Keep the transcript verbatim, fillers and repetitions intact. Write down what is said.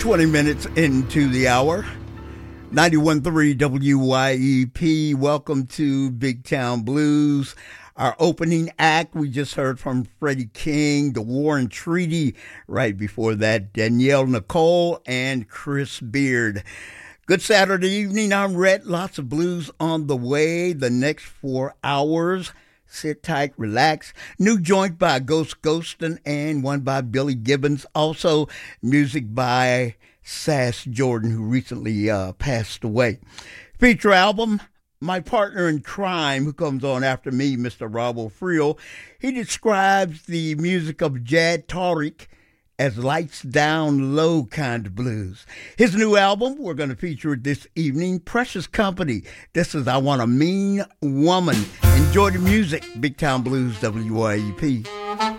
twenty minutes into the hour. ninety-one point three W Y E P. Welcome to Big Town Blues. Our opening act, we just heard from Freddie King, The War and Treaty. Right before that, Danielle Nicole and Chris Beard. Good Saturday evening. I'm Rhett. Lots of blues on the way. The next four hours. Sit tight, relax. New joint by Ghost Ghostin' and one by Billy Gibbons. Also, music by Sass Jordan, who recently uh, passed away. Feature album, my partner in crime, who comes on after me, Mister Robo Friel. He describes the music of Jad Tariq as lights down low kind of blues. His new album, we're going to feature it this evening, Precious Company. This is I Want a Mean Woman. Enjoy the music. Big Town Blues, W Y E P.